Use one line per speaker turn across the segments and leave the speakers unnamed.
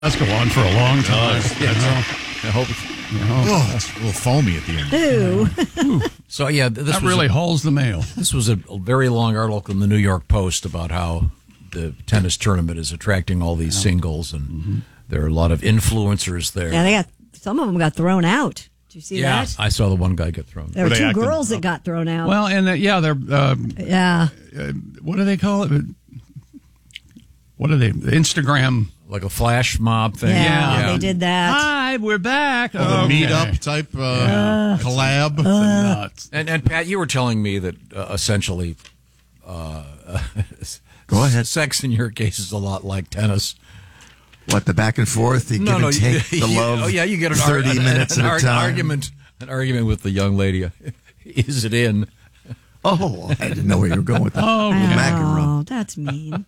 Let's go on for a long time.
I hope it's,
it's a little foamy at the end.
Ooh.
So, yeah,
that really hauls the mail.
This was a very long article in the New York Post about how the tennis tournament is attracting all these singles, and there are a lot of influencers there.
Yeah, some of them got thrown out. Did you see that?
I saw the one guy get thrown.
There were two girls that got thrown out.
Well, and they're what do they call it? What are they? Instagram.
Like a flash mob thing.
Yeah, they did that.
Hi, we're back.
The meetup type collab.
Nuts.
And Pat, you were telling me that essentially,
go ahead.
Sex in your case is a lot like tennis.
What, the back and forth, the give and take, the love?
You get
30 minutes at a time.
An argument with the young lady. Is it in?
Oh, I didn't know where you were going with that.
Oh,
Oh, that's mean.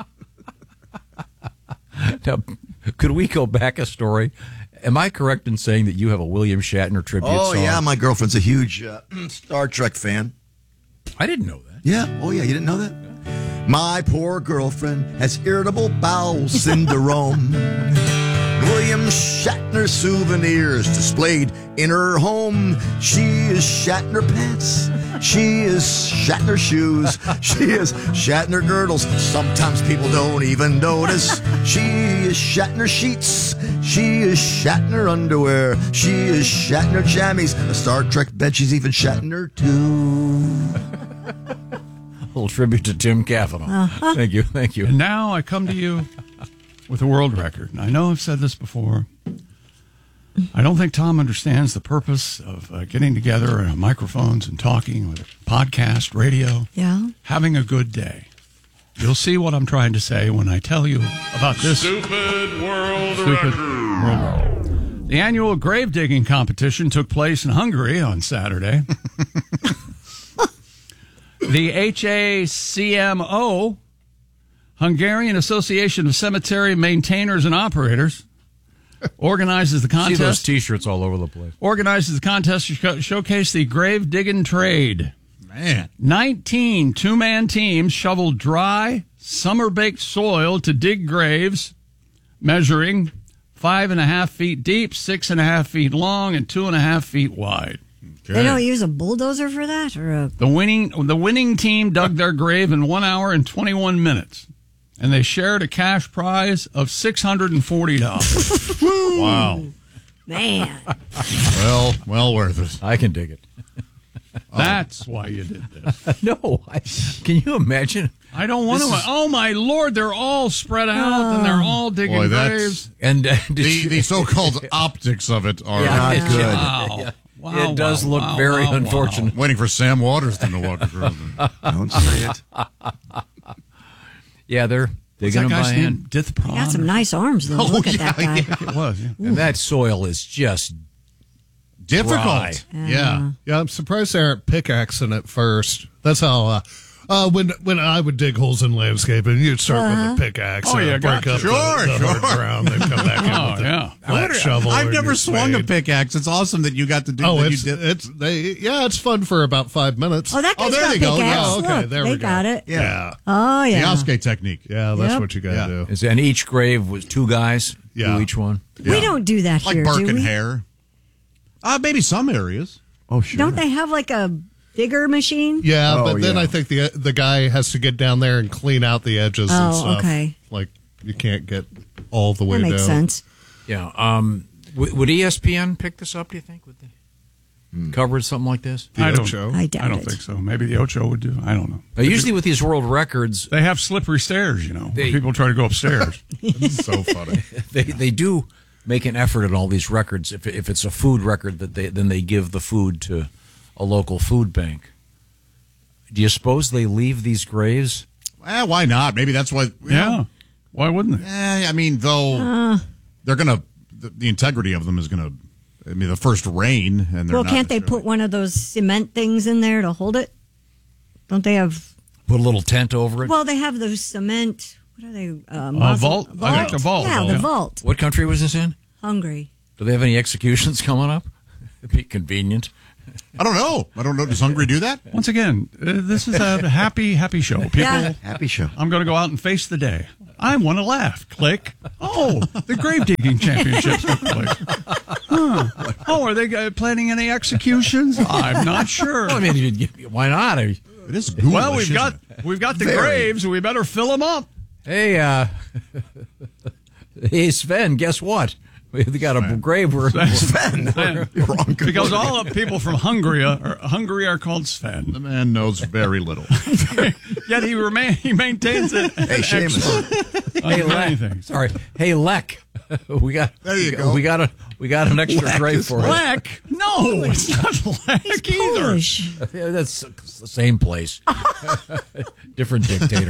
Now, could we go back a story? Am I correct in saying that you have a William Shatner tribute song?
Oh, yeah, my girlfriend's a huge Star Trek fan.
I didn't know that.
Yeah, oh, yeah, you didn't know that? My poor girlfriend has irritable bowel syndrome. William Shatner souvenirs displayed in her home. She is Shatner pants. She is Shatner shoes. She is Shatner girdles. Sometimes people don't even notice. She is Shatner sheets. She is Shatner underwear. She is Shatner jammies. A Star Trek bed. She's even Shatner too.
A little tribute to Tim Cavanaugh. Thank you.
And now I come to you with a world record. And I know I've said this before. I don't think Tom understands the purpose of getting together on microphones and talking with a podcast, radio, having a good day. You'll see what I'm trying to say when I tell you about this
Stupid world record.
The annual grave digging competition took place in Hungary on Saturday. The HACMO, Hungarian Association of Cemetery Maintainers and Operators, organizes the contest.
See those T-shirts all over the place.
Organizes the contest to showcase the grave digging trade.
Man.
19 two-man teams shoveled dry, summer-baked soil to dig graves, measuring 5.5 feet deep, 6.5 feet long, and 2.5 feet wide.
Okay. They don't use a bulldozer for that, or
The winning team dug their grave in 1 hour and 21 minutes. And they shared a cash prize of $640.
Wow.
Man.
Well worth it.
I can dig it.
That's why you did this.
No. Can you imagine?
I don't want to. Oh, my Lord. They're all spread out and they're all digging graves.
And
the so-called optics of it are
not good.
Wow. Wow,
it does look very unfortunate.
I'm waiting for Sam Waterston to walk across.
Don't say it.
Yeah, they're digging them by hand.
He got some nice arms, though. Look at that guy.
It was, yeah.
And that soil is just
difficult.
Dry.
Yeah, I'm surprised they aren't pickaxing at first. That's how when I would dig holes in landscaping, you'd start with a pickaxe.
Oh, yeah,
break up the hard ground, then come back in with a flat shovel.
I've never swung a pickaxe. It's awesome that you got to do.
Oh, it's fun for about 5 minutes.
Oh, that guy's
there
got
you go.
pickaxe.
Oh,
okay,
Look,
there
they
we go.
got it.
Yeah.
Oh, yeah.
The Osuke technique.
Yeah, that's
Yep.
what you got to do.
And each grave was 2 guys.
Yeah.
Do each one.
We don't do that
Like
here,
Burke
do
and
we?
Hare. Maybe some areas.
Oh, sure.
Don't they have like a digger machine?
Yeah, but then
yeah.
I think the guy has to get down there and clean out the edges and
Oh,
stuff.
okay.
Like, you can't get all the way
That
down.
makes sense.
Yeah. Would ESPN pick this up, do you think? Would they cover something like this?
I don't
doubt it.
think so. Maybe the Ocho would do. I don't know.
Now, usually with these world records,
They have slippery stairs, where people try to go upstairs.
It's so funny.
they do make an effort in all these records. If it's a food record, then they give the food to a local food bank. Do you suppose they leave these graves?
Why not? Maybe that's why.
Yeah. Why wouldn't they?
I mean, though, they're going to, the integrity of them is going to, I mean, the first rain. And
Well, can't they put one of those cement things in there to hold it? Don't they have...
Put a little tent over it?
Well, they have those cement... What are they?
Vault? I think the vault.
Yeah, the vault.
What country was this in?
Hungary.
Do they have any executions coming up? It'd be convenient.
I don't know. Does Hungry do that?
Once again, this is a happy show. People,
Yeah.
Happy show.
I'm going to go out and face the day. I want to laugh. Click. Oh, the grave digging championships took place. Huh. Oh, are they planning any executions? I'm not sure.
I mean, why not?
It is ghoulish,
Well,
isn't it?
we've got the
Very.
graves. We better fill them up.
Hey, hey, Sven, guess what? We got a grave.
Sven.
You're wrong.
Because all the people from Hungary are called
The
Sven.
man knows very little.
Yet he maintains it.
Hey, Seamus.
Hey,
many
Lek.
things.
Sorry. Hey, Lek. We got.
There you go.
We got an extra
Lek
grave
is
for you.
Lek? No, it's not Lek either.
Polish.
Yeah, that's the same place. Different dictator.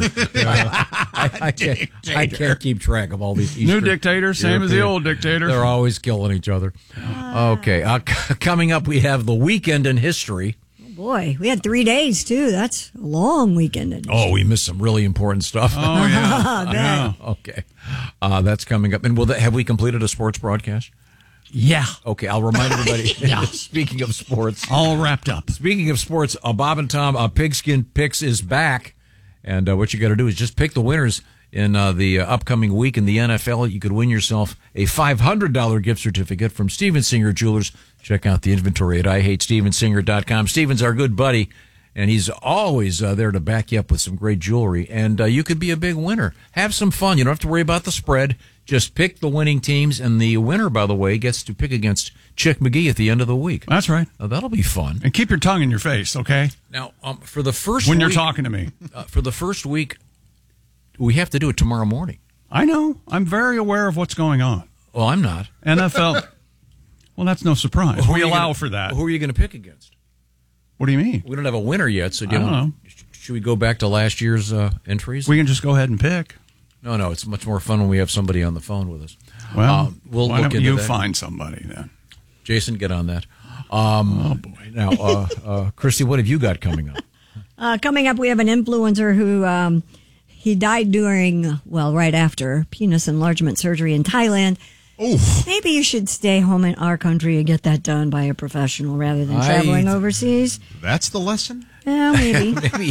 I can't keep track of all these
New
Eastern
dictator, same as the
European-
old dictator.
They're always killing each other. Okay. Coming up, we have the weekend in history.
Boy, we had 3 days, too. That's a long weekend.
Oh, we missed some really important stuff.
Oh, yeah. yeah.
Okay. That's coming up. And have we completed a sports broadcast?
Yeah.
Okay, I'll remind everybody. Speaking of sports.
All wrapped up.
Speaking of sports, Bob and Tom, Pigskin Picks is back. And what you got to do is just pick the winners in the upcoming week in the NFL. You could win yourself a $500 gift certificate from Steven Singer Jewelers. Check out the inventory at IHateStevenSinger.com. Steven's our good buddy, and he's always there to back you up with some great jewelry. And you could be a big winner. Have some fun. You don't have to worry about the spread. Just pick the winning teams, and the winner, by the way, gets to pick against Chick McGee at the end of the week.
That's right.
That'll be fun.
And keep your tongue in your face, okay?
Now, for the first
When
week,
you're talking to me.
for the first week, we have to do it tomorrow morning.
I know. I'm very aware of what's going on.
Well, I'm not.
NFL. Well, that's no surprise.
Who are
We
you
allow
gonna-
for that.
Who are you going to pick against?
What do you mean?
We don't have a winner yet, so
I don't know.
should we go back to last year's entries?
We can just go ahead and pick.
No, it's much more fun when we have somebody on the phone with us.
Well,
we'll
why
look
don't
into
you
that.
find somebody then?
Jason, get on that. Oh boy! Now, Christy, what have you got coming up?
Coming up, we have an influencer who he died right after penis enlargement surgery in Thailand.
Oof.
Maybe you should stay home in our country and get that done by a professional rather than traveling overseas.
That's the lesson?
Yeah, maybe.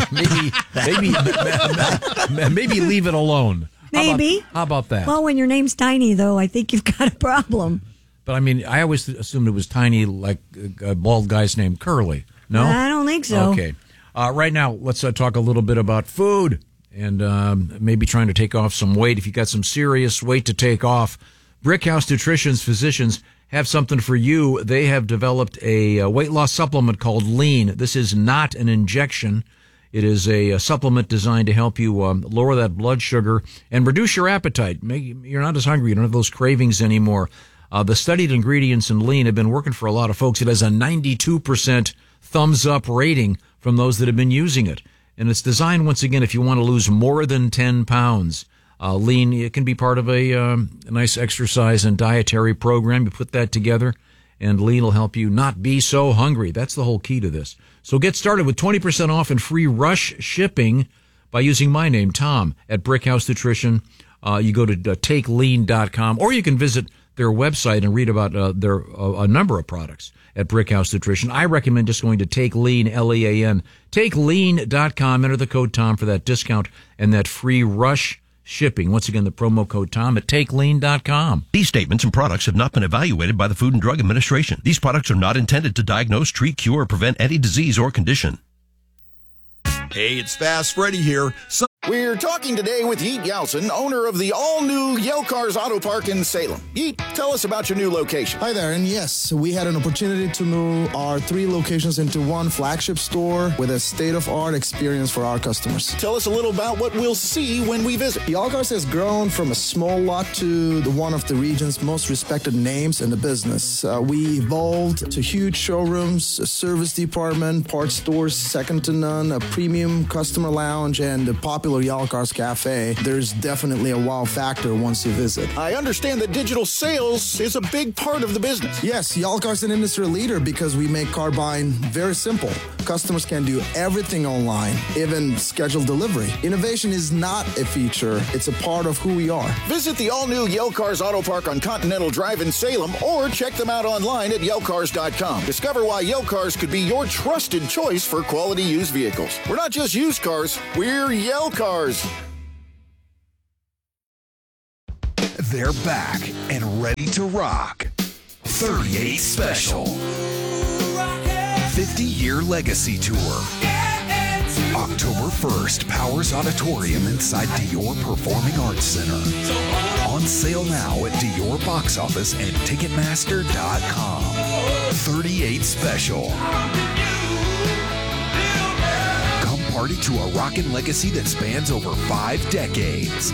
Maybe leave it alone.
Maybe.
How about that?
Well, when your name's Tiny, though, I think you've got a problem.
But I mean, I always assumed it was tiny, like a bald guy's named Curly. No,
I don't think so.
Okay. Right now, let's talk a little bit about food and maybe trying to take off some weight. If you got some serious weight to take off, Brickhouse Nutrition's physicians have something for you. They have developed a weight loss supplement called Lean. This is not an injection. It is a supplement designed to help you lower that blood sugar and reduce your appetite. You're not as hungry. You don't have those cravings anymore. The studied ingredients in Lean have been working for a lot of folks. It has a 92% thumbs up rating from those that have been using it. And it's designed, once again, if you want to lose more than 10 pounds. Lean, it can be part of a nice exercise and dietary program. You put that together, and Lean will help you not be so hungry. That's the whole key to this. So get started with 20% off and free rush shipping by using my name, Tom, at Brickhouse Nutrition. You go to takelean.com, or you can visit their website and read about their a number of products at Brickhouse Nutrition. I recommend just going to TakeLean, L-E-A-N, takelean.com. Enter the code Tom for that discount and that free rush shipping. Once again, the promo code Tom at takelean.com.
These statements and products have not been evaluated by the Food and Drug Administration. These products are not intended to diagnose, treat, cure, or prevent any disease or condition.
Hey, it's Fast Freddy here. We're talking today with Yeet Yeltsin, owner of the all-new Yale Cars Auto Park in Salem. Yeet, tell us about your new location.
Hi there, and yes, we had an opportunity to move our 3 locations into one flagship store with a state-of-art experience for our customers.
Tell us a little about what we'll see when we visit.
Yale Cars has grown from a small lot to one of the region's most respected names in the business. We evolved to huge showrooms, a service department, parts stores second to none, a premium customer lounge, and a popular popular Yellow Cars Cafe, there's definitely a wow factor once you visit.
I understand that digital sales is a big part of the business.
Yes, Yellow Cars is an industry leader because we make car buying very simple. Customers can do everything online, even schedule delivery. Innovation is not a feature, it's a part of who we are.
Visit the all-new Yale Cars Auto Park on Continental Drive in Salem or check them out online at yelcars.com. Discover why Yale Cars could be your trusted choice for quality used vehicles. We're not just used cars, we're Yale Cars.
They're back and ready to rock. 38 Special. 50-year legacy tour. October 1st, Powers Auditorium inside Dior Performing Arts Center. On sale now at Dior Box Office and Ticketmaster.com. 38 Special. Come party to a rockin' legacy that spans over 5 decades.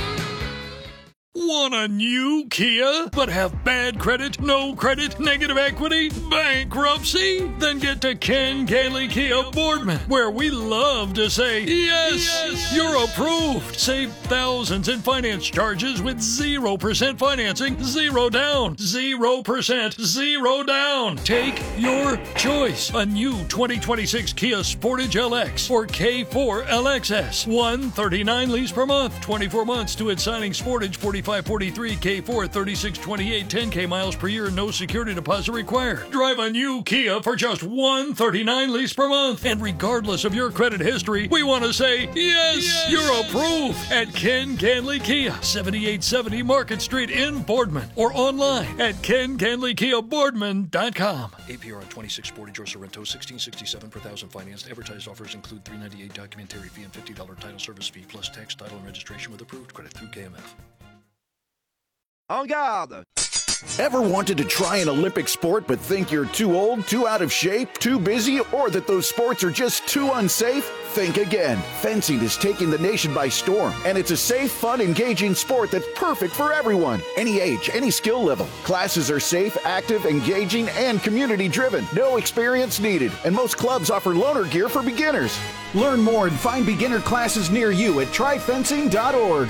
Want a new Kia, but have bad credit, no credit, negative equity, bankruptcy? Then get to Ken Ganley Kia Boardman, where we love to say, yes, you're approved. Save thousands in finance charges with 0% financing, 0 down, 0%, 0 down. Take your choice. A new 2026 Kia Sportage LX or K4 LXS. $139 lease per month, 24 months to its signing. Sportage 4543, K4 3628, 10K miles per year, no security deposit required. Drive a new Kia for just $139 lease per month. And regardless of your credit history, we want to say, yes, you're approved at Ken Ganley Kia, 7870 Market Street in Boardman, or online at KenGanleyKiaBoardman.com. APR on 26 Sportage or Sorrento, $1,667 per thousand financed. Advertised offers include $398 documentary fee and $50 title service fee, plus tax, title, and registration with approved credit through KMF.
En garde! Ever wanted to try an Olympic sport but think you're too old, too out of shape, too busy, or that those sports are just too unsafe? Think again. Fencing is taking the nation by storm, and it's a safe, fun, engaging sport that's perfect for everyone. Any age, any skill level. Classes are safe, active, engaging, and community-driven. No experience needed, and most clubs offer loaner gear for beginners. Learn more and find beginner classes near you at tryfencing.org.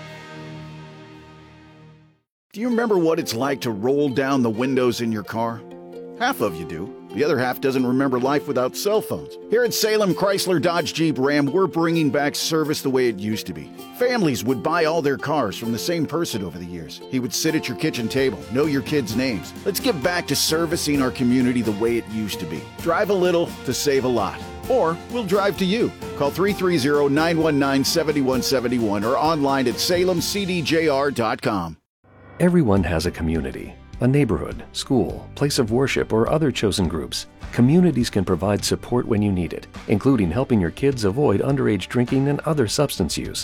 Do you remember what it's like to roll down the windows in your car? Half of you do. The other half doesn't remember life without cell phones. Here at Salem Chrysler Dodge Jeep Ram, we're bringing back service the way it used to be. Families would buy all their cars from the same person over the years. He would sit at your kitchen table, know your kids' names. Let's get back to servicing our community the way it used to be. Drive a little to save a lot. Or we'll drive to you. Call 330-919-7171 or online at salemcdjr.com.
Everyone has a community, a neighborhood, school, place of worship, or other chosen groups. Communities can provide support when you need it, including helping your kids avoid underage drinking and other substance use.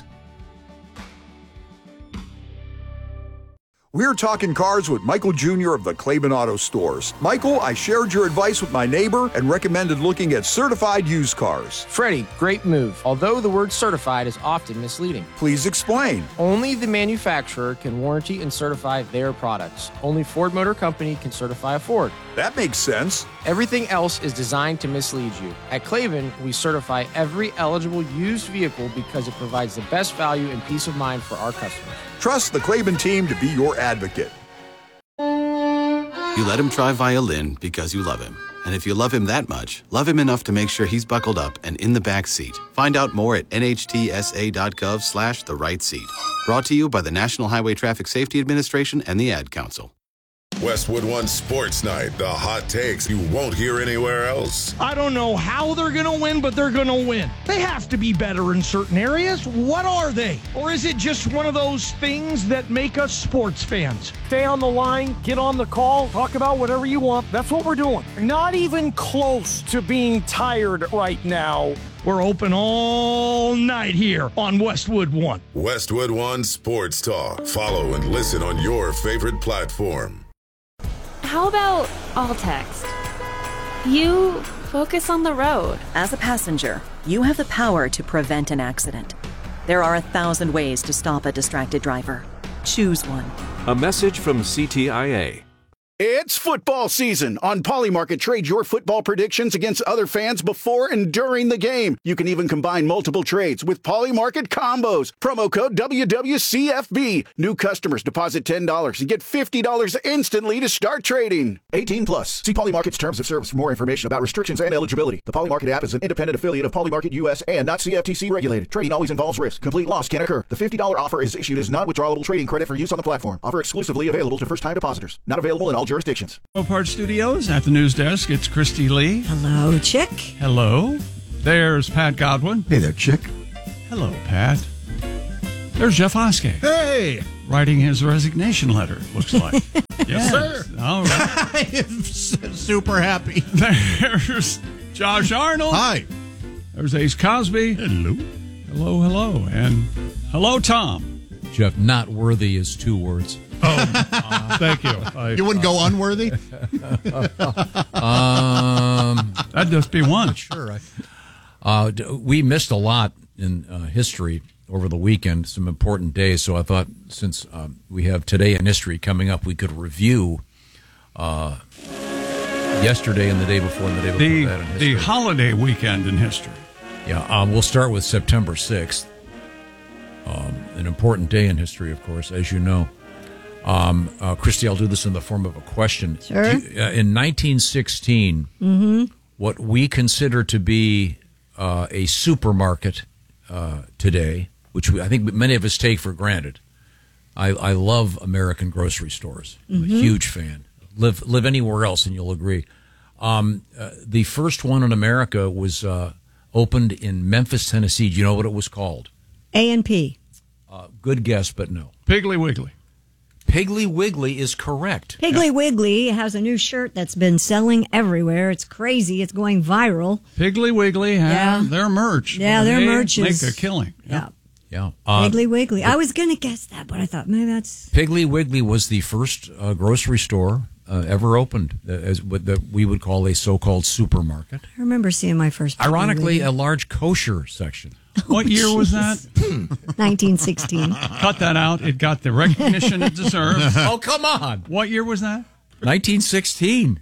We're talking cars with Michael Jr. of the Claiborne Auto Stores. Michael, I shared your advice with my neighbor and recommended looking at certified used cars.
Freddie, great move, although the word certified is often misleading.
Please explain.
Only the manufacturer can warranty and certify their products. Only Ford Motor Company can certify a Ford.
That makes sense.
Everything else is designed to mislead you. At Claiborne, we certify every eligible used vehicle because it provides the best value and peace of mind for our customers.
Trust the Claiborne team to be your advocate.
You let him try violin because you love him. And if you love him that much, love him enough to make sure he's buckled up and in the back seat. Find out more at nhtsa.gov/the right seat. Brought to you by the National Highway Traffic Safety Administration and the Ad Council.
Westwood One Sports Night, the hot takes you won't hear anywhere else.
I don't know how they're going to win, but they're going to win. They have to be better in certain areas. What are they? Or is it just one of those things that make us sports fans? Stay on the line, get on the call, talk about whatever you want. That's what we're doing. Not even close to being tired right now. We're open all night here on Westwood One.
Westwood One Sports Talk. Follow and listen on your favorite platform.
How about all text? You focus on the road.
As a passenger, you have the power to prevent an accident. There are 1,000 ways to stop a distracted driver. Choose one.
A message from CTIA.
It's football season. On Polymarket, trade your football predictions against other fans before and during the game. You can even combine multiple trades with Polymarket combos. Promo code WWCFB. New customers deposit $10 and get $50 instantly to start trading.
18 plus. See Polymarket's terms of service for more information about restrictions and eligibility. The Polymarket app is an independent affiliate of Polymarket US and not CFTC regulated. Trading always involves risk. Complete loss can occur. The $50 offer is issued as non-withdrawable trading credit for use on the platform. Offer exclusively available to first-time depositors. Not available in all jurisdictions.
Parts Studios at the news desk. It's Christy Lee.
Hello, Chick.
Hello. There's Pat Godwin.
Hey there, Chick.
Hello, Pat. There's Jeff Oskey.
Hey.
Writing his resignation letter, it looks like.
Yes, sir.
All right.
I am super happy.
There's Josh Arnold.
Hi.
There's Ace Cosby.
Hello.
Hello, hello. And hello, Tom.
Jeff, not worthy is 2 words.
Thank you.
You wouldn't go unworthy?
That'd just be one.
Sure. We missed a lot in history over the weekend, some important days. So I thought since we have Today in History coming up, we could review yesterday and the day before and the day before that in history.
The holiday weekend in history.
Yeah, we'll start with September 6th, an important day in history, of course, as you know. Christy, I'll do this in the form of a question.
Sure.
In 1916, what we consider to be a supermarket today, which I think many of us take for granted. I love American grocery stores. I'm a huge fan. Live anywhere else, and you'll agree. The first one in America was opened in Memphis, Tennessee. Do you know what it was called?
A&P.
Good guess, but no.
Piggly Wiggly.
Piggly Wiggly is correct.
Piggly Wiggly has a new shirt that's been selling everywhere. It's crazy. It's going viral.
Piggly Wiggly have their merch.
Yeah, their merch
make
is...
a killing.
Yeah.
Yeah.
Piggly Wiggly. I was going to guess that, but I thought maybe that's...
Piggly Wiggly was the first grocery store ever opened as what we would call a so-called supermarket.
I remember seeing my first...
Ironically, a large kosher section.
What year was that?
1916.
Cut that out. It got the recognition it deserves.
Oh, come on.
What year was that?
1916.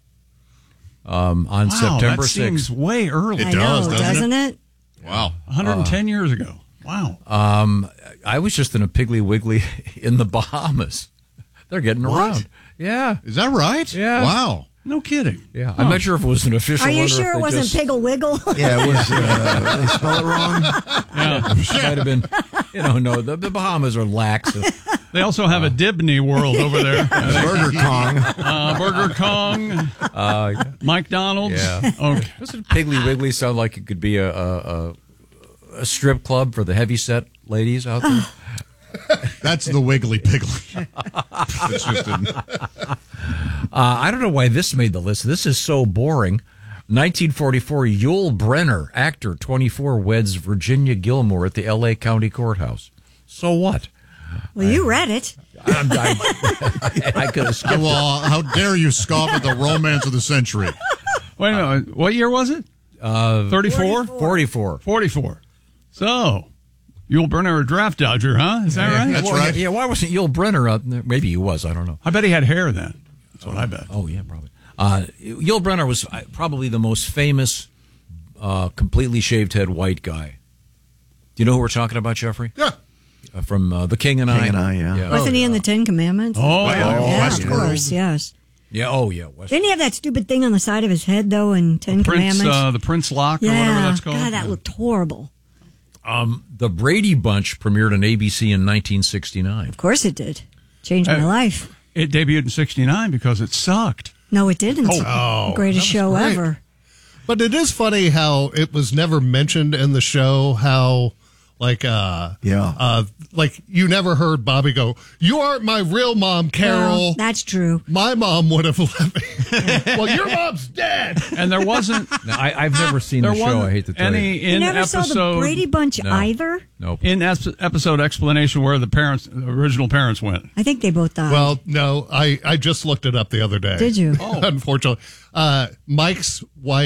On September 6th.
That seems way early.
I know, doesn't it?
Wow.
110 years ago. Wow.
I was just in a Piggly Wiggly in the Bahamas. They're getting around. Yeah.
Is that right?
Yeah.
Wow.
No kidding.
Yeah. I'm not sure if it was an official
Are
one.
you
or
sure
if
it
they
wasn't
just-
Piggle Wiggle?
Yeah, it was. They spell it wrong.
Yeah.
Might have been, no, the Bahamas are lax.
They also have a Dibney world over there.
Burger Kong.
Burger Kong. McDonald's.
Yeah.
Okay.
Doesn't Piggly Wiggly sound like it could be a strip club for the heavyset ladies out there?
That's the Wiggly Piggly. It's just
I don't know why this made the list. This is so boring. 1944, Yul Brynner, actor, 24, weds Virginia Gilmore at the L.A. County Courthouse. So what?
Well, you read it.
I could have skipped
well, how dare you scoff at the romance of the century?
Wait a minute. What year was it? 34?
44.
44. So, Yul Brynner, a draft dodger, huh? Is that right?
That's right.
Yeah, why wasn't Yul Brynner up there? Maybe he was. I don't know.
I bet he had hair then. That's what I bet.
Oh, yeah, probably. Yul Brynner was probably the most famous completely shaved head white guy. Do you know who we're talking about, Jeffrey?
Yeah.
From The King and I.
King and I, yeah.
Wasn't he in the 10 Commandments?
Oh, yeah.
Yeah, of
Westworld.
course, yes.
Yeah, oh, yeah.
Didn't he have that stupid thing on the side of his head, though, in 10 Commandments?
The Prince Lock or whatever that's called.
God, that looked horrible.
The Brady Bunch premiered on ABC in 1969.
Of course it did. Changed my life.
It debuted in 69 because it sucked.
No, it didn't.
Oh,
Greatest show
great.
ever.
But it is funny how it was never mentioned in the show how, like you never heard Bobby go, "You aren't my real mom, Carol."
Well, that's true.
My mom would have let me. Well, your mom's dead.
And there wasn't...
No, I've never seen the show, I hate to tell you.
You never saw the Brady Bunch either?
Nope.
In episode explanation where the original parents went.
I think they both died.
Well, no, I just looked it up the other day.
Did you?
Oh. Unfortunately. Mike's wife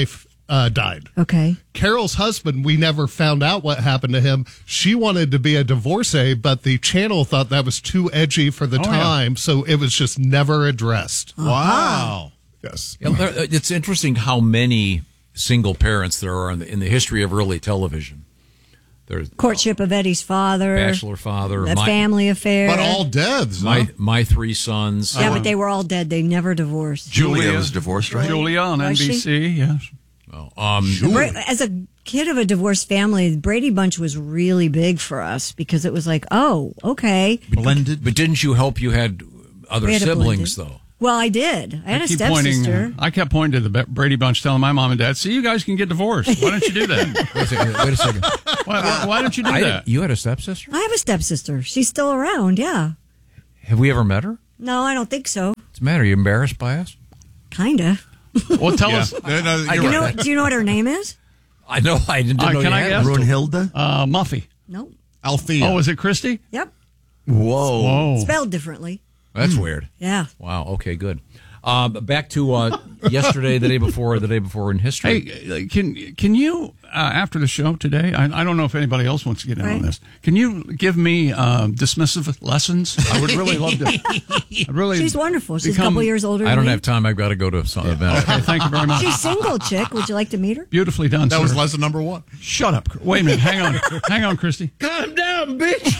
died.
Okay.
Carol's husband, we never found out what happened to him. She wanted to be a divorcee, but the channel thought that was too edgy for the time, so it was just never addressed.
Wow.
Yes.
Yeah, it's interesting how many single parents there are in the history of early television. There's
Courtship of Eddie's Father.
Bachelor Father.
The Family Affair.
But all dead.
My Three Sons.
Yeah, but they were all dead. They never divorced.
Julia was divorced, right?
Julia on
Was she?
NBC, yes.
As a kid of a divorced family, the Brady Bunch was really big for us because it was like, oh, okay.
Blended.
But didn't you help you had other
We had a
siblings,
blended.
though?
Well, I did. I had a
keep
stepsister.
I kept pointing to the Brady Bunch, telling my mom and dad, "See, you guys can get divorced. Why don't you do that?
Wait a second.
Why don't you do that?"
You had a stepsister?
I have a stepsister. She's still around, yeah.
Have we ever met her?
No, I don't think so.
What's the matter? Are you embarrassed by us?
Kinda.
Well, tell us.
Do you know what her name is?
I know. I didn't know.
Can
you
I
had
guess?
her.
Brunhilde?
Muffy.
No.
Althea.
Oh, is it Christy?
Yep.
Whoa.
Spelled differently.
That's weird.
Yeah.
Wow. Okay. Good. Back to yesterday, the day before in history.
Hey, can you after the show today? I don't know if anybody else wants to get in on this. Can you give me dismissive lessons? I would really love to.
She's wonderful. She's a couple years older.
I don't
than
have time. I've got to go to some event.
Okay, thank you very much.
She's single, chick. Would you like to meet her?
Beautifully done.
That
sir.
was lesson number 1.
Shut up. Wait a minute. Hang on, Christy.
Calm down, bitch.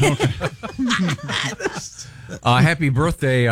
Happy birthday.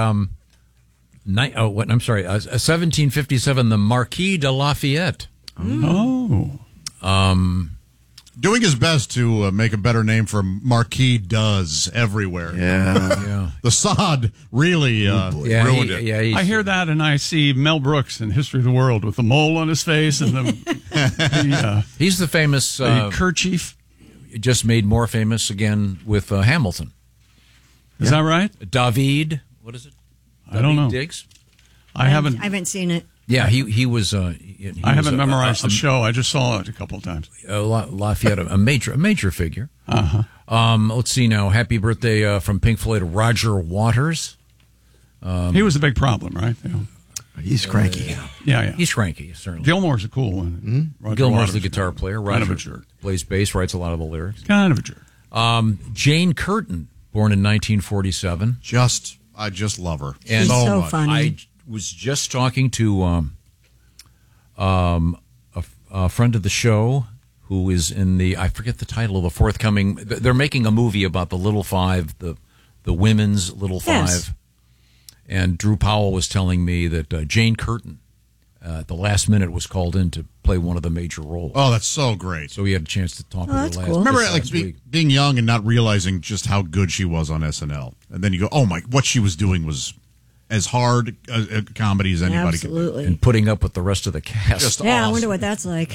1757, the Marquis de Lafayette.
Oh.
Doing his best to make a better name for Marquis does everywhere.
Yeah.
The sod really ruined it.
Yeah,
I hear that, and I see Mel Brooks in History of the World with the mole on his face and the
he's the famous
kerchief.
Just made more famous again with Hamilton.
Is that right?
David, what is it?
I don't know.
Diggs?
I haven't.
I haven't seen it.
Yeah, he was.
I haven't memorized the show. I just saw it a couple of times.
Lafayette, a major figure. Let's see now. Happy birthday from Pink Floyd, Roger Waters.
He was a big problem, right? Yeah.
He's cranky.
Yeah.
He's cranky, certainly.
Gilmore's a cool one.
Gilmore's the guitar player. Roger
kind of a jerk.
Plays bass, writes a lot of the lyrics.
Kind of a jerk.
Jane Curtin, born in 1947.
I just love her.
And
She's so
much.
funny.
I was just talking to a friend of the show who is in I forget the title of the forthcoming. They're making a movie about the Little Five, the women's Little Five.
Yes.
And Drew Powell was telling me that Jane Curtin, at the last minute, was called in to play one of the major roles.
Oh, that's so great.
So we had a chance to talk with her
that's
last.
cool.
Remember,
last week.
being young and not realizing just how good she was on SNL, and then you go, "Oh my!" What she was doing was as hard a comedy as anybody could.
Absolutely.
And putting up with the rest of the cast.
Just
Yeah, I
awesome.
wonder what that's like.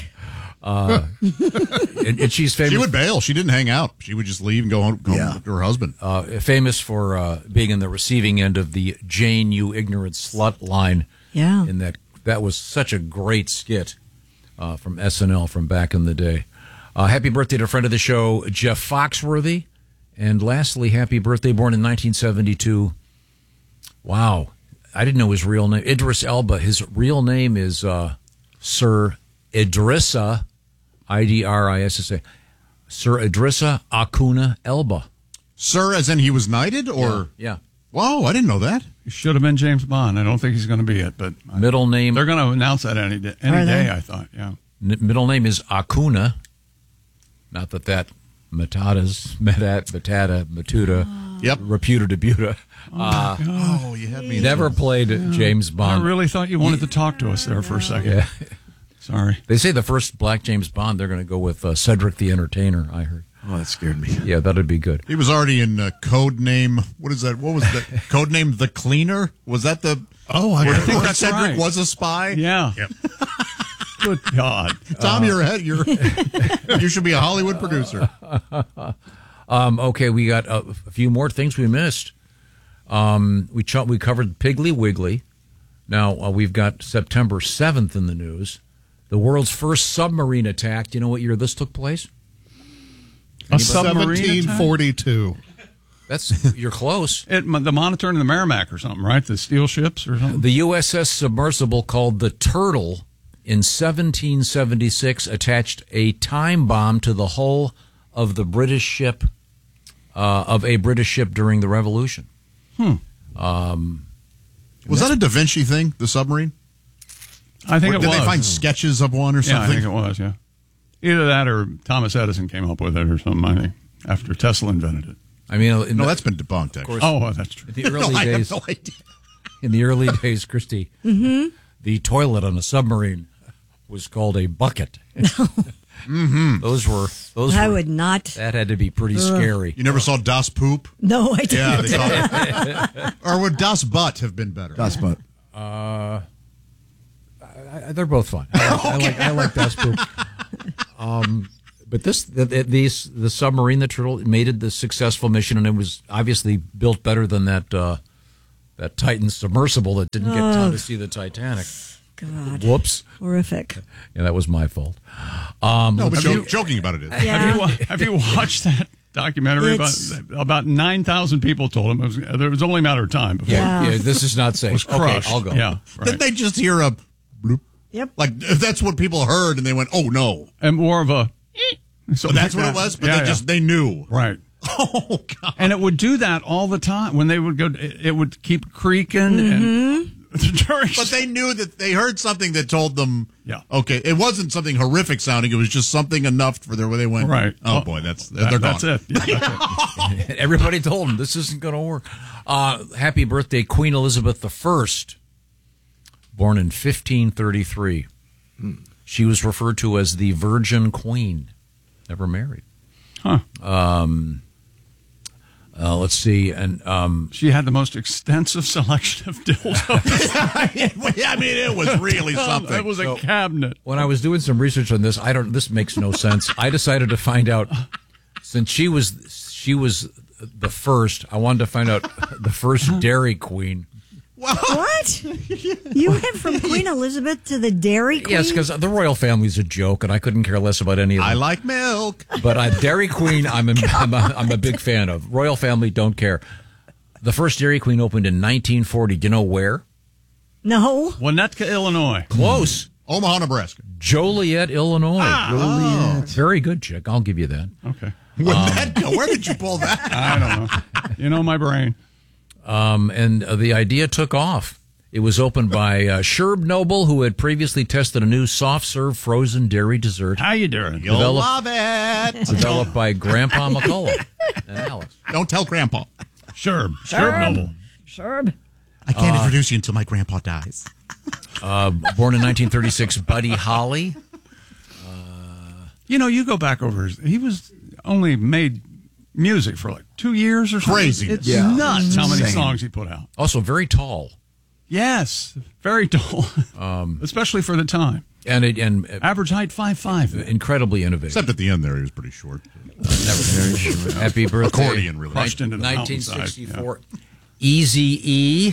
And she's famous.
She would bail. She didn't hang out. She would just leave and go home to her husband.
Famous for being in the receiving end of the "Jane, you ignorant slut" line.
Yeah.
And that was such a great skit from SNL from back in the day. Happy birthday to a friend of the show, Jeff Foxworthy. And lastly, happy birthday, born in 1972. Wow. I didn't know his real name. Idris Elba. His real name is Sir Idrissa, Idrissa. Sir Idrissa Acuna Elba.
Sir, as in he was knighted, or
Yeah.
Whoa, I didn't know that.
He should have been James Bond. I don't think he's going to be it, but
Middle name.
they're going to announce that any day. I thought. Yeah.
Middle name is Acuna. Not that Matuda.
Yep.
Reputa debuta.
Oh,
you had me.
Never played James Bond.
I really thought you wanted to talk to us there for a second.
Yeah.
Sorry.
They say the first black James Bond, they're going to go with Cedric the Entertainer, I heard.
Oh, that scared me.
Yeah, that'd be good.
He was already in Code Name. What is that? What was that? Code Name The Cleaner? Was that the?
Oh,
I think
where
that's
Cedric
right.
was a spy.
Yeah.
Yep.
Good God,
Tom, you should be a Hollywood producer.
Okay, we got a few more things we missed. We covered Piggly Wiggly. Now we've got September 7th in the news. The world's first submarine attack. Do you know what year this took place?
A submarine
1742.
You're close.
The Monitor and the Merrimack or something, right? The steel ships or something.
The USS submersible called the Turtle in 1776 attached a time bomb to the hull of the British ship, of a British ship during the Revolution.
Was that a Da Vinci thing, the submarine?
I think it was.
Did they find sketches of one or something?
Yeah, I think it was, yeah. Either that or Thomas Edison came up with it or something, I think, after Tesla invented it.
I mean,
no, that's been debunked, actually.
Oh, that's true.
In the early
I
days,
have no idea.
In the early days, Christy, the toilet on a submarine was called a bucket. Those were.
I would not.
That had to be pretty scary.
You never saw Das Poop?
No, I didn't.
Yeah, they call it. Or would Das Butt have been better?
Das Butt.
They're both fun. I like Das Poop. But the submarine that made it the successful mission, and it was obviously built better than that Titan submersible that didn't get time to see the Titanic.
God.
Whoops.
Horrific.
Yeah, that was my fault.
No, but joking about it is.
Yeah.
Have you watched that documentary? About 9,000 people told him it was only a matter of time before
Yeah, this is not safe.
was crushed.
Okay, I'll go.
Yeah, right.
Did they just hear a bloop?
Yep.
Like, if that's what people heard, and they went, oh, no.
And more of a...
So that's what it was? But they knew.
Right.
Oh, God.
And it would do that all the time. When they would go, it would keep creaking. And
But they knew that they heard something that told them,
yeah,
okay, it wasn't something horrific sounding. It was just something enough for where they went,
right.
Oh, boy, they're gone.
That's it. Yeah, that's it.
Everybody told them this isn't going to work. Happy birthday, Queen Elizabeth I, born in 1533. She was referred to as the Virgin Queen. Never married.
Huh.
Let's see. And
she had the most extensive selection of dildos.
I mean, it was really something.
It was a cabinet.
When I was doing some research on this, this makes no sense. I decided to find out, since she was the first, I wanted to find out the first Dairy Queen.
What? You went from Queen Elizabeth to the Dairy Queen?
Yes, because the royal family's a joke, and I couldn't care less about any of them.
I like milk.
But Dairy Queen, I'm a big fan of. Royal family, don't care. The first Dairy Queen opened in 1940. Do you know where?
No.
Winnetka, Illinois.
Close.
Omaha, Nebraska.
Joliet, Illinois.
Joliet.
Very good, chick. I'll give you that.
Okay.
Winnetka, where did you pull that?
I don't know. You know my brain.
And the idea took off. It was opened by Sherb Noble, who had previously tested a new soft-serve frozen dairy dessert.
How you doing?
You'll love it.
Developed by Grandpa McCullough and Alice.
Don't tell Grandpa.
Sherb Noble.
Sherb.
I can't introduce you until my grandpa dies.
Born in 1936, Buddy Holly.
You go back over. He was only made music for like 2 years or something.
Crazy.
It's
Yeah.
nuts how many
Insane.
songs he put out.
Also very tall.
Yes, very tall, especially for the time.
And
Average height 5'5".
incredibly innovative.
Except at the end there, he was pretty short.
Happy birthday.
Accordion, really.
Crushed into the
1964. Eazy-E.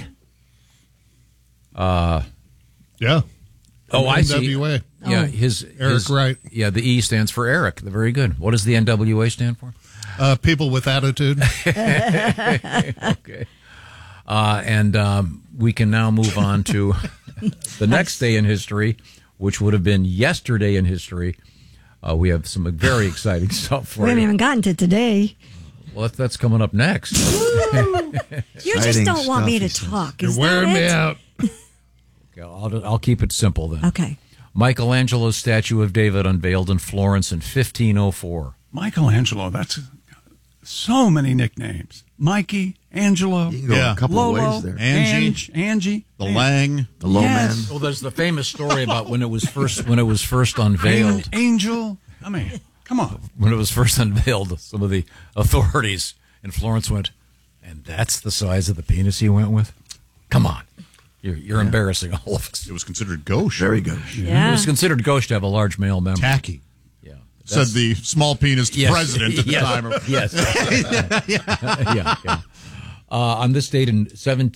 Yeah.
Oh, I see.
NWA.
Yeah,
Eric Wright.
Yeah, the E stands for Eric. Very good. What does the NWA stand for?
People with attitude.
Okay. And we can now move on to the next day in history, which would have been yesterday in history. We have some very exciting stuff for
We
you.
haven't even gotten to today.
Well, that's coming up next.
You just
Exciting
don't want me to
stuff, he
talk.
You're
Is
wearing
that
me
it?
out.
Okay, I'll keep it simple then.
Okay.
Michelangelo's statue of David unveiled in Florence in 1504.
Michelangelo, that's so many nicknames. Mikey, Angelo,
You can go a couple
Lolo,
of ways there.
Angie,
The Lang.
The low
Yes.
man.
Well, there's the famous story about when it was first unveiled.
Angel. I mean, come on.
When it was first unveiled, some of the authorities in Florence went, and that's the size of the penis he went with? Come on. You're embarrassing all of us.
It was considered gauche.
Very gauche.
Yeah.
It was considered gauche to have a large male member.
Tacky.
Yeah.
Said the small penis president at the time.
Yes. Yeah. On this date in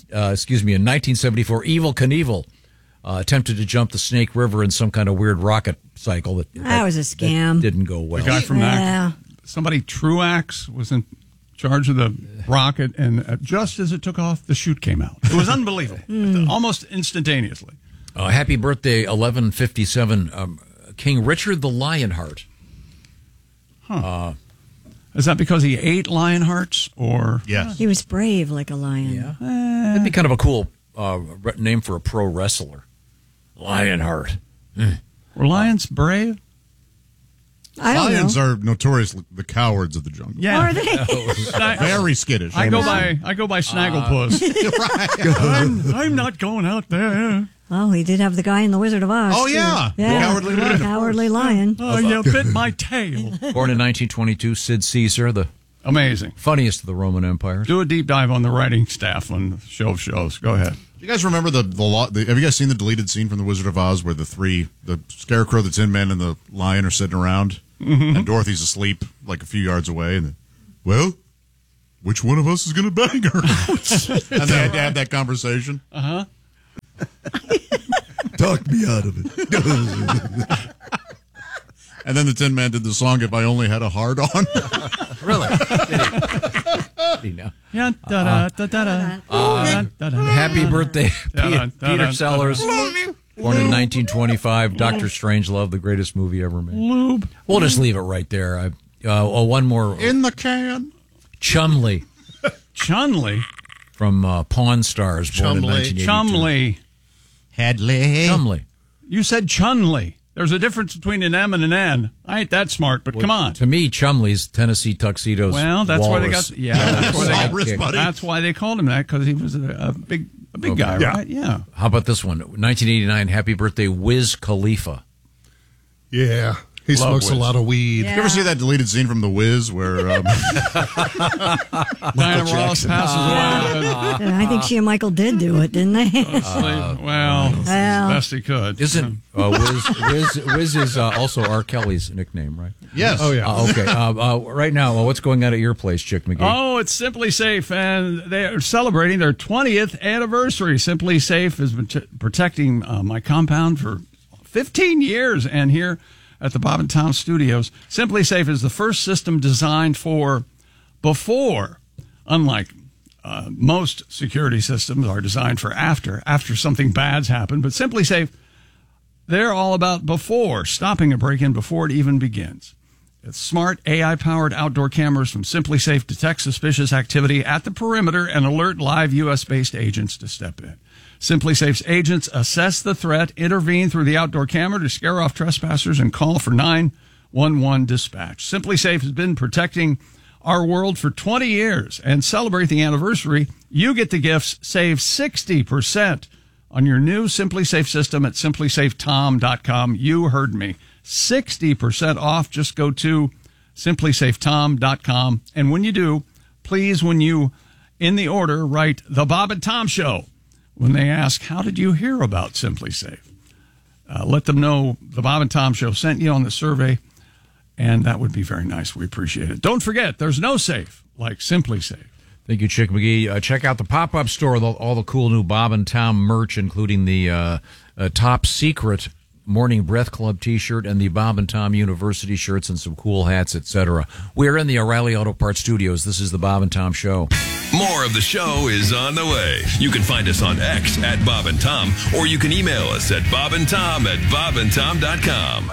1974, Evel Knievel attempted to jump the Snake River in some kind of weird rocket cycle.
That was a scam.
That didn't go well.
The guy from
Yeah.
somebody Truax was in charge of the rocket, and just as it took off, the chute came out. It was unbelievable, almost instantaneously.
Happy birthday, 1157, King Richard the Lionheart.
Is that because he ate lion hearts, or
He was brave like a lion.
Yeah, that'd be kind of a cool name for a pro wrestler. Lionheart.
Were lions brave?
I don't
Lions
know.
are notoriously the cowards of the jungle.
Yeah,
Are they?
Very skittish.
I go by Snagglepuss. I'm not going out there.
Well, he did have the guy in The Wizard of Oz.
Oh,
too.
yeah. The Cowardly Lion.
Cowardly Lion.
Oh, you bit my tail.
Born in 1922, Sid Caesar, the
Amazing.
funniest of the Roman empires.
Do a deep dive on the writing staff on the show of shows. Go ahead.
Do you guys remember the have you guys seen the deleted scene from The Wizard of Oz where the Scarecrow, the Tin Man, and the Lion are sitting around, and Dorothy's asleep like a few yards away, and well, which one of us is going to bang her? And they had to have that conversation.
Uh-huh.
Talk me out of it.
And then the Tin Man did the song "If I Only Had a Heart On."
Really?
Yeah.
Happy birthday, Peter Sellers. Born in 1925, Dr. Strangelove, the greatest movie ever made.
Lube.
We'll just leave it right there. One more.
In the can.
Chumley.
Chumley?
From Pawn Stars, born in 1982.
Chumley.
Hadley.
Chumley.
You said Chunley. There's a difference between an M and an N. I ain't that smart, but come on.
To me, Chumley's Tennessee Tuxedos.
Well, that's why they got.
Yeah,
that's why they called him that, because he was a big guy, right? Yeah.
How about this one? 1989. Happy birthday, Wiz Khalifa.
Yeah. He smokes a lot of weed.
You ever see that deleted scene from The Wiz where
Diana Ross passes away?
I think she and Michael did do it, didn't they?
Well, best he could.
Isn't Wiz is also R. Kelly's nickname, right?
Yes.
Oh, yeah.
Okay. Right now, what's going on at your place, Chick McGee?
Oh, it's Simply Safe, and they are celebrating their 20th anniversary. Simply Safe has been protecting my compound for 15 years, and here at the Bob and Tom Studios, Simply Safe is the first system designed for before, unlike most security systems are designed for after something bad's happened. But Simply Safe, they're all about before, stopping a break-in before it even begins. It's smart AI-powered outdoor cameras from Simply Safe detect suspicious activity at the perimeter and alert live U.S.-based agents to step in. Simply Safe's agents assess the threat, intervene through the outdoor camera to scare off trespassers, and call for 911 dispatch. Simply Safe has been protecting our world for 20 years, and celebrate the anniversary. You get the gifts. Save 60% on your new Simply Safe system at simplysafetom.com. You heard me. 60% off. Just go to simplysafetom.com. And when you do, please, when you, in the order, write The Bob and Tom Show. When they ask, how did you hear about Simply Safe? Let them know the Bob and Tom Show sent you on the survey, and that would be very nice. We appreciate it. Don't forget, there's no safe like Simply Safe.
Thank you, Chick McGee. Check out the pop-up store, all the cool new Bob and Tom merch, including the top secret Morning Breath Club T-shirt and the Bob and Tom University shirts and some cool hats, etc. We're in the O'Reilly Auto Parts Studios. This is the Bob and Tom Show.
More of the show is on the way. You can find us on X at Bob and Tom, or you can email us at bobandtom@bobandtom.com.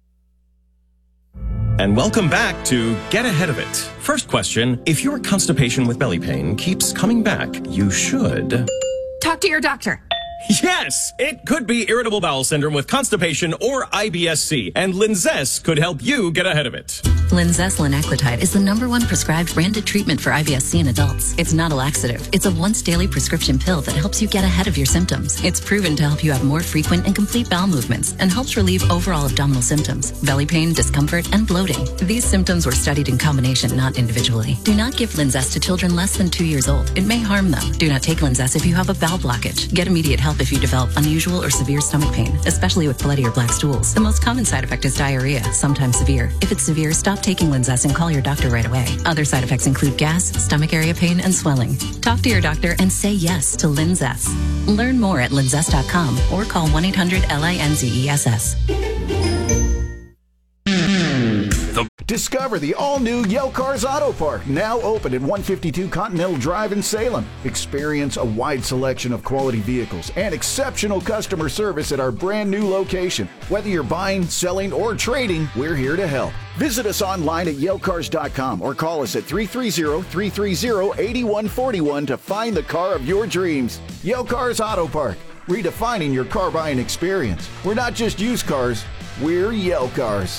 And welcome back to Get Ahead of It. First question, if your constipation with belly pain keeps coming back, you should
talk to your doctor.
Yes, it could be irritable bowel syndrome with constipation or IBS-C, and Linzess could help you get ahead of it.
Linzess linaclotide is the #1 prescribed branded treatment for IBS-C in adults. It's not a laxative. It's a once-daily prescription pill that helps you get ahead of your symptoms. It's proven to help you have more frequent and complete bowel movements and helps relieve overall abdominal symptoms, belly pain, discomfort, and bloating. These symptoms were studied in combination, not individually. Do not give Linzess to children less than 2 years old. It may harm them. Do not take Linzess if you have a bowel blockage. Get immediate help if you develop unusual or severe stomach pain, especially with bloody or black stools. The most common side effect is diarrhea, sometimes severe. If it's severe, stop taking Linzess and call your doctor right away. Other side effects include gas, stomach area pain, and swelling. Talk to your doctor and say yes to Linzess. Learn more at linzess.com or call 1-800-LINZESS.
Discover the all-new Yale Cars Auto Park, now open at 152 Continental Drive in Salem. Experience a wide selection of quality vehicles and exceptional customer service at our brand new location. Whether you're buying, selling, or trading, we're here to help. Visit us online at YaleCars.com or call us at 330-330-8141 to find the car of your dreams. Yale Cars Auto Park, redefining your car buying experience. We're not just used cars, we're Yale Cars.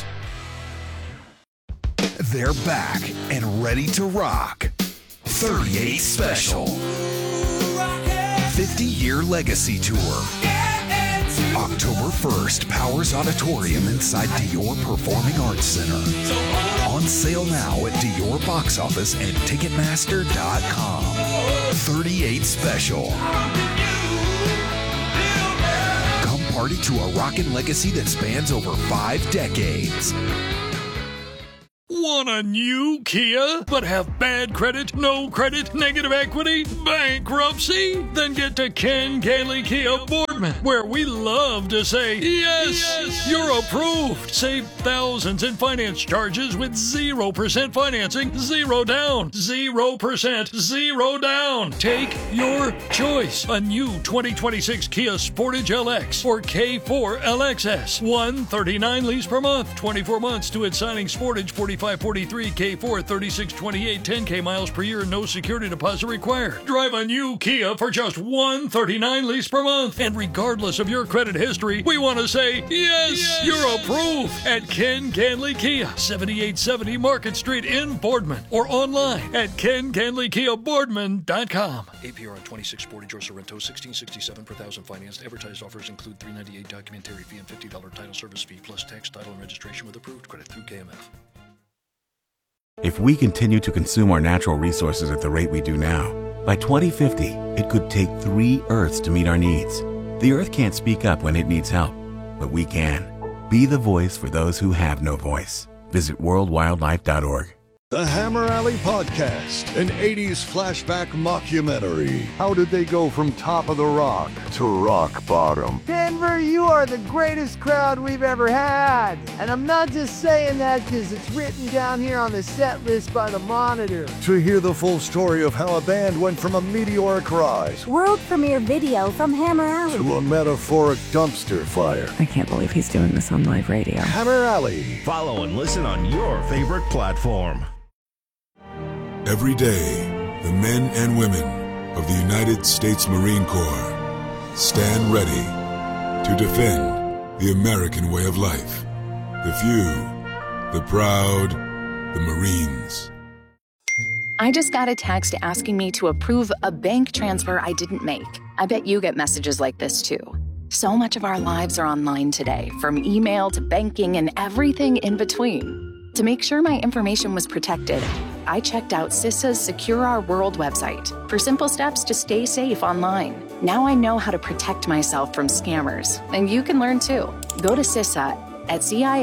They're back and ready to rock. 38 Special. 50-year legacy tour. October 1st, Powers Auditorium inside Dior Performing Arts Center. On sale now at Dior box office and Ticketmaster.com. 38 Special. Come party to a rockin' legacy that spans over 5 decades.
Want a new Kia, but have bad credit, no credit, negative equity, bankruptcy? Then get to Ken Gailey Kia Boardman, where we love to say, yes, you're approved. Save thousands in finance charges with 0% financing, 0 down, 0%, 0 down. Take your choice. A new 2026 Kia Sportage LX or K4 LXS. $139 lease per month, 24 months to its signing. Sportage 4543, K4 3628, 10K miles per year, no security deposit required. Drive a new Kia for just $139 lease per month. And regardless of your credit history, we want to say, yes, you're approved at Ken Ganley Kia, 7870 Market Street in Boardman, or online at KenGanleyKiaBoardman.com.
APR on 26 Sportage or Sorrento, $1667 per thousand financed. Advertised offers include $398 documentary fee and $50 title service fee, plus tax, title, and registration with approved credit through KMF.
If we continue to consume our natural resources at the rate we do now, by 2050, it could take 3 Earths to meet our needs. The Earth can't speak up when it needs help, but we can. Be the voice for those who have no voice. Visit worldwildlife.org.
The Hammer Alley Podcast, an 80s flashback mockumentary. How did they go from top of the rock to rock bottom?
Denver, you are the greatest crowd we've ever had. And I'm not just saying that because it's written down here on the set list by the Monitor.
To hear the full story of how a band went from a meteoric rise,
world premiere video from Hammer Alley,
to a metaphoric dumpster fire.
I can't believe he's doing this on live radio.
Hammer Alley.
Follow and listen on your favorite platform.
Every day, the men and women of the United States Marine Corps stand ready to defend the American way of life. The few, the proud, the Marines.
I just got a text asking me to approve a bank transfer I didn't make. I bet you get messages like this too. So much of our lives are online today, from email to banking and everything in between. To make sure my information was protected, I checked out CISA's Secure Our World website for simple steps to stay safe online. Now I know how to protect myself from scammers, and you can learn too. Go to CISA at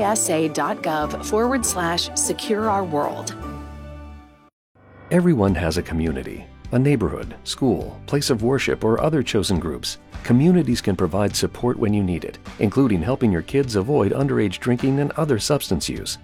cisa.gov/Secure Our World.
Everyone has a community, a neighborhood, school, place of worship, or other chosen groups. Communities can provide support when you need it, including helping your kids avoid underage drinking and other substance use.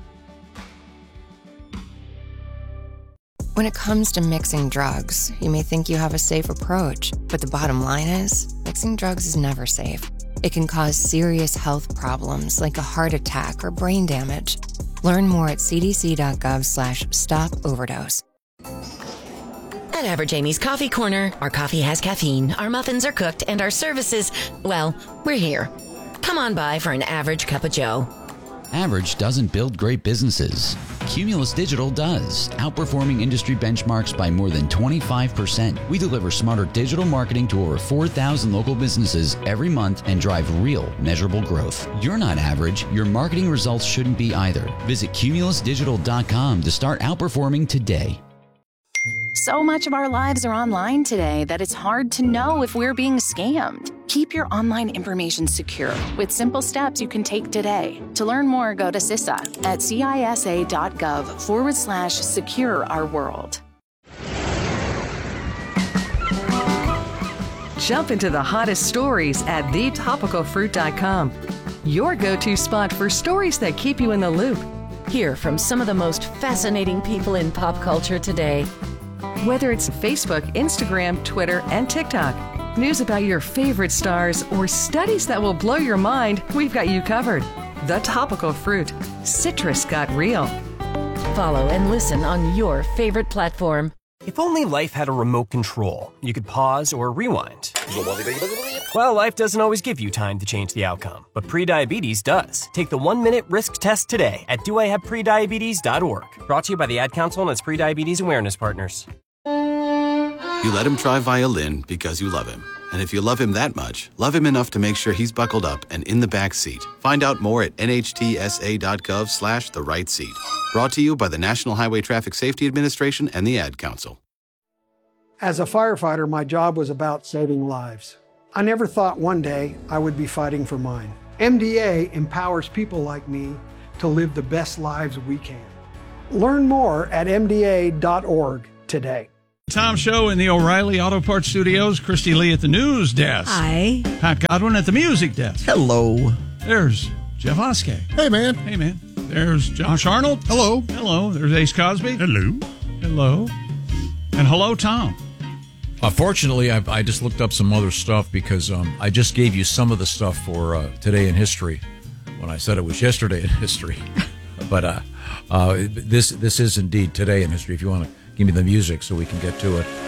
When it comes to mixing drugs, you may think you have a safe approach, but the bottom line is, mixing drugs is never safe. It can cause serious health problems like a heart attack or brain damage. Learn more at cdc.gov/stop-overdose.
At Average Amy's Coffee Corner, our coffee has caffeine, our muffins are cooked, and our services, well, we're here. Come on by for an average cup of joe.
Average doesn't build great businesses. Cumulus Digital does, outperforming industry benchmarks by more than 25%. We deliver smarter digital marketing to over 4,000 local businesses every month and drive real, measurable growth. You're not average. Your marketing results shouldn't be either. Visit cumulusdigital.com to start outperforming today.
So much of our lives are online today that it's hard to know if we're being scammed. Keep your online information secure with simple steps you can take today. To learn more, go to CISA at cisa.gov/Secure Our World.
Jump into the hottest stories at thetopicalfruit.com. Your go-to spot for stories that keep you in the loop.
Hear from some of the most fascinating people in pop culture today.
Whether it's Facebook, Instagram, Twitter, and TikTok, news about your favorite stars, or studies that will blow your mind, we've got you covered. The Topical Fruit. Citrus got real.
Follow and listen on your favorite platform.
If only life had a remote control, you could pause or rewind. Well, life doesn't always give you time to change the outcome, but prediabetes does. Take the 1-minute risk test today at doihaveprediabetes.org. Brought to you by the Ad Council and its prediabetes awareness partners.
You let him try violin because you love him. And if you love him that much, love him enough to make sure he's buckled up and in the back seat. Find out more at nhtsa.gov/the-right seat. Brought to you by the National Highway Traffic Safety Administration and the Ad Council.
As a firefighter, my job was about saving lives. I never thought one day I would be fighting for mine. MDA empowers people like me to live the best lives we can. Learn more at mda.org today.
Tom Show in the O'Reilly Auto Parts Studios. Christy Lee at the news desk.
Hi.
Pat Godwin at the music desk.
Hello.
There's Jeff Oskey.
Hey, man.
Hey, man. There's Josh Arnold.
Hello.
Hello. There's Ace Cosby.
Hello.
Hello. And hello, Tom.
Fortunately, I just looked up some other stuff because I just gave you some of the stuff for Today in History when I said it was yesterday in history. But this is indeed Today in History. If you want to give me the music so we can get to it.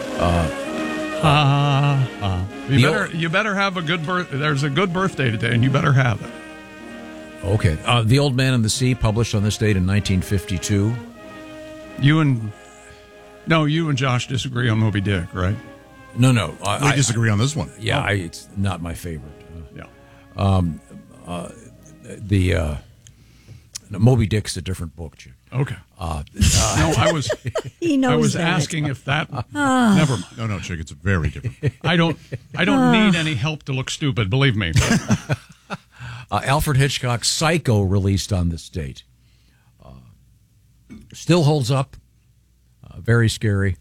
You better have a good birthday. There's a good birthday today, and you better have it.
Okay. The Old Man and the Sea, published on this date in 1952.
You and Josh disagree on Moby Dick, right?
No.
We disagree on this one.
Yeah, it's not my favorite. Moby Dick's a different book, Chick.
Okay. No, I was.
He knows
I was
that.
asking if that. Never mind.
No, Chick. It's very different.
I don't need any help to look stupid. Believe me.
Alfred Hitchcock's Psycho, released on this date, still holds up. Very scary.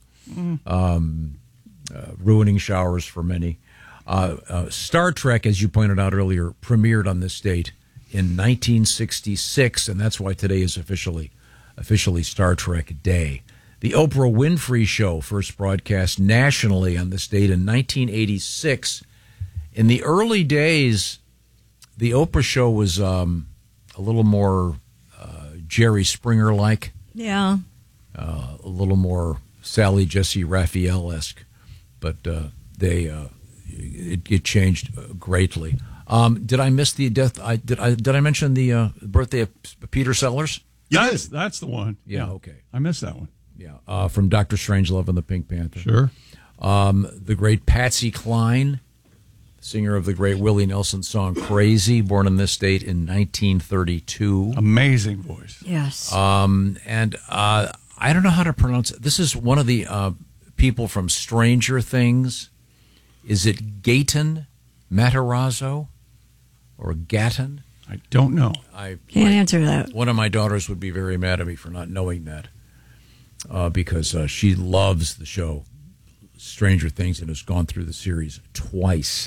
Ruining showers for many. Star Trek, as you pointed out earlier, premiered on this date in 1966, and that's why today is officially Star Trek Day. The Oprah Winfrey Show first broadcast nationally on this date in 1986. In the early days, the Oprah Show was a little more Jerry Springer-like.
Yeah.
A little more Sally Jesse Raphael-esque, but it changed greatly. Did I miss the death? Did I mention the birthday of Peter Sellers?
That's the one.
Yeah, okay.
I missed that one.
Yeah, from Dr. Strangelove and the Pink Panther.
Sure.
The great Patsy Cline, singer of the great Willie Nelson song "Crazy," born on this date in 1932.
Amazing voice.
Yes.
And I don't know how to pronounce it. This is one of the people from Stranger Things. Is it Gaten Matarazzo or Gatton?
I don't know.
Can't answer that.
One of my daughters would be very mad at me for not knowing that because she loves the show Stranger Things and has gone through the series twice.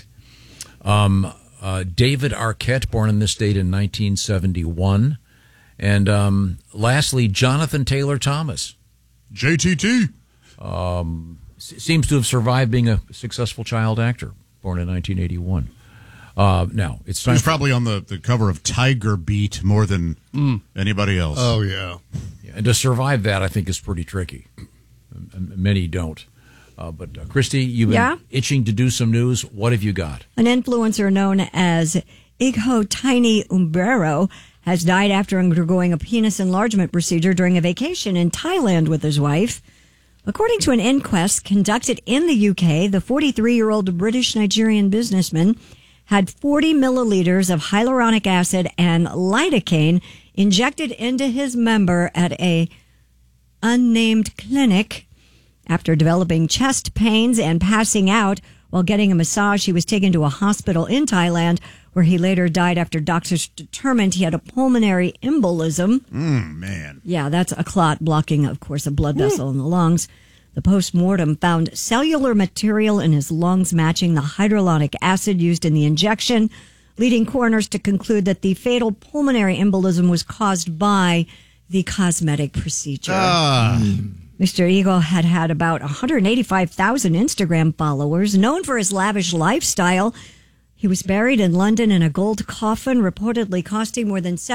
David Arquette, born on this date in 1971. And lastly, Jonathan Taylor Thomas.
JTT.
Seems to have survived being a successful child actor, born in 1981. Now, it's time.
He's probably on the cover of Tiger Beat more than anybody else. Oh, yeah.
And to survive that, I think, is pretty tricky. Many don't. But Christy, you've been itching to do some news. What have you got?
An influencer known as Igho Tiny Umbrero has died after undergoing a penis enlargement procedure during a vacation in Thailand with his wife. According to an inquest conducted in the UK, the 43-year-old British-Nigerian businessman had 40 milliliters of hyaluronic acid and lidocaine injected into his member at a unnamed clinic. After developing chest pains and passing out while getting a massage, he was taken to a hospital in Thailand, where he later died after doctors determined he had a pulmonary embolism. Man. Yeah, that's a clot blocking, of course, a blood vessel in the lungs. The post-mortem found cellular material in his lungs matching the hyaluronic acid used in the injection, leading coroners to conclude that the fatal pulmonary embolism was caused by the cosmetic procedure. Mr. Eagle had about 185,000 Instagram followers, known for his lavish lifestyle. He was buried in London in a gold coffin, reportedly costing more than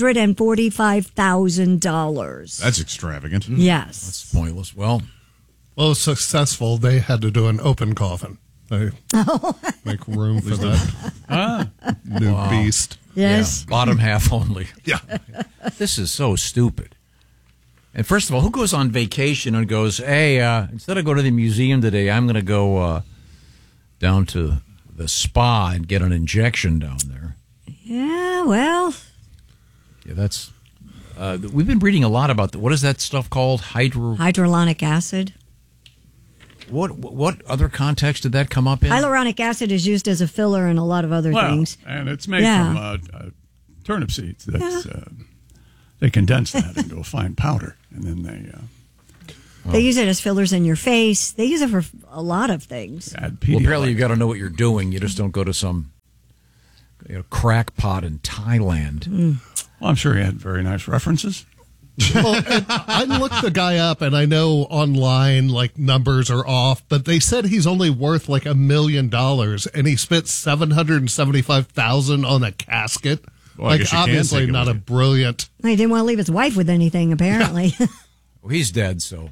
$745,000.
That's extravagant.
Yes.
That's pointless. Well,
successful, they had to do an open coffin. They make room for that new beast.
Yes.
Yeah, bottom half only.
Yeah.
This is so stupid. And first of all, who goes on vacation and goes, hey, instead of go to the museum today, I'm going to go down to the spa and get an injection down there?
Yeah, well.
Yeah, that's... we've been reading a lot about what is that stuff called?
Hyaluronic acid.
What other context did that come up in?
Hyaluronic acid is used as a filler in a lot of other things.
And it's made from turnip seeds. They condense that into a fine powder, and then
they use it as fillers in your face. They use it for a lot of things.
Well, apparently you got to know what you're doing. You just don't go to some crackpot in Thailand.
Well, I'm sure he had very nice references.
Well, I looked the guy up, and I know online numbers are off, but they said he's only worth $1 million, and he spent $775,000 on a casket.
Well,
obviously not a brilliant.
He didn't want to leave his wife with anything, apparently.
Well, he's dead, so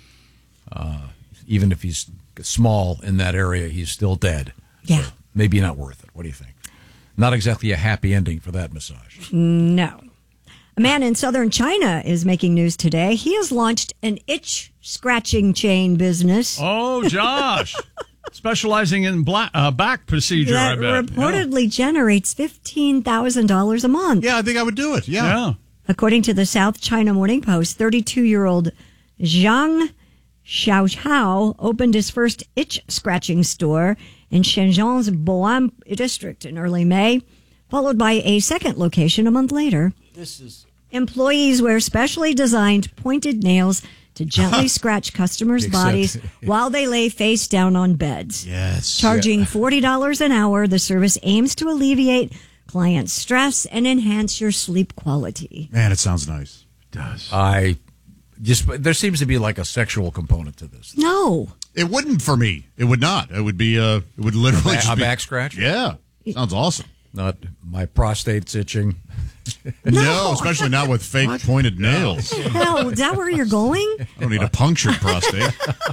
even if he's small in that area, he's still dead.
Yeah.
So maybe not worth it. What do you think? Not exactly a happy ending for that massage.
No. A man in southern China is making news today. He has launched an itch-scratching chain business.
Oh, Josh. Specializing in back procedure,
that
I bet.
Reportedly generates $15,000 a month.
Yeah, I think I would do it. Yeah.
According to the South China Morning Post, 32-year-old Zhang Xiaohao opened his first itch-scratching store in Shenzhen's Boan district in early May, followed by a second location a month later. Employees wear specially designed pointed nails to gently scratch customers' bodies while they lay face down on beds.
Yes.
Charging $40 an hour, the service aims to alleviate client stress and enhance your sleep quality.
Man, it sounds nice.
It does.
There seems to be a sexual component to this.
No.
It wouldn't for me. It would not. It would be, it would literally
a back scratch?
Yeah. Sounds awesome.
Not my prostate's itching.
No, especially not with fake pointed nails.
Hell, is that where you're going?
I don't need a punctured prostate.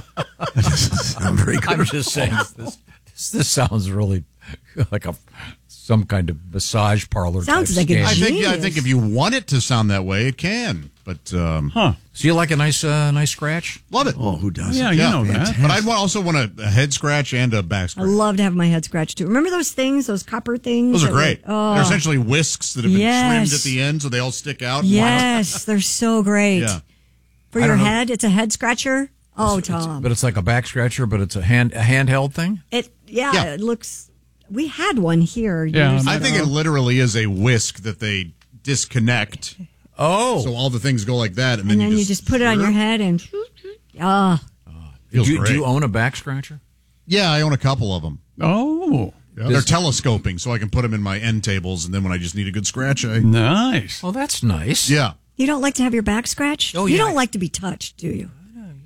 I'm just saying, this sounds really like some kind of massage parlor.
Sounds like
a
I think if you want it to sound that way, it can. But
So you like a nice scratch?
Love it.
Oh, who doesn't?
Yeah,
you know that.
But I'd also want a head scratch and a back
I
scratch.
love to have my head scratched too. Remember those things, those copper things?
Those are great. They're essentially whisks that have been trimmed
Yes.
at the end, so they all stick out.
Yes, they're so great.
Yeah.
For your head, it's a head scratcher. Oh, Tom.
But it's like a back scratcher, but it's a handheld thing?
It looks... We had one here.
Yeah,
years
I think
ago.
it literally is a whisk that they disconnect.
Oh.
So all the things go like that, and then
you just put it on your head and...
Feels
do
great.
you own a back scratcher?
Yeah, I own a couple of them.
Oh.
Yeah. They're telescoping, so I can put them in my end tables, and then when I just need a good scratch,
Nice.
Well, that's nice.
Yeah.
You don't like to have your back scratched?
Oh,
You
yeah.
don't like to be touched, do you?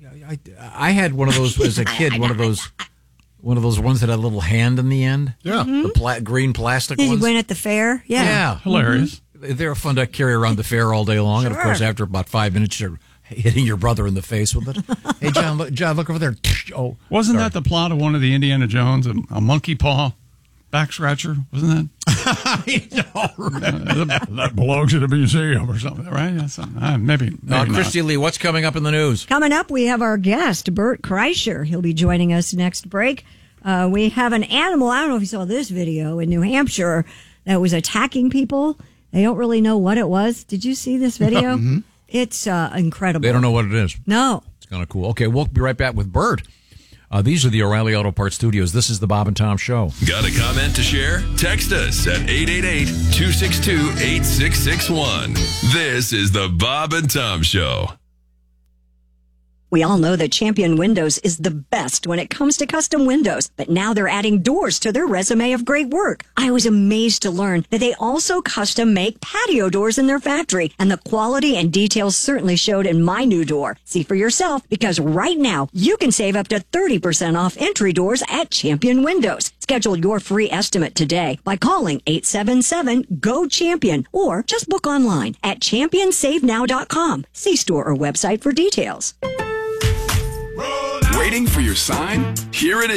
I had one of those as a kid, one of those ones that had a little hand in the end.
Yeah.
The green plastic
You
ones.
went at the fair? Yeah.
Hilarious.
They're fun to carry around the fair all day long. And, of course, after about 5 minutes, you're hitting your brother in the face with it. Hey, John, look over there. Oh,
Wasn't that the plot of one of the Indiana Jones, a monkey paw back scratcher? Wasn't that? That belongs to the museum or something, right? Maybe
Christy Lee, what's coming up in the news?
Coming up, we have our guest, Bert Kreischer. He'll be joining us next break. We have an animal, I don't know if you saw this video, in New Hampshire that was attacking people. They don't really know what it was. Did you see this video?
Mm-hmm.
It's incredible.
They don't know what it is.
No.
It's kind of cool. Okay, we'll be right back with Bert. These are the O'Reilly Auto Parts Studios. This is the Bob and Tom Show.
Got a comment to share? Text us at 888-262-8661. This is the Bob and Tom Show.
We all know that Champion Windows is the best when it comes to custom windows, but now they're adding doors to their resume of great work. I was amazed to learn that they also custom make patio doors in their factory, and the quality and details certainly showed in my new door. See for yourself, because right now you can save up to 30% off entry doors at Champion Windows. Schedule your free estimate today by calling 877-GO-CHAMPION or just book online at championsavenow.com. See store or website for details.
Waiting for your sign? Here it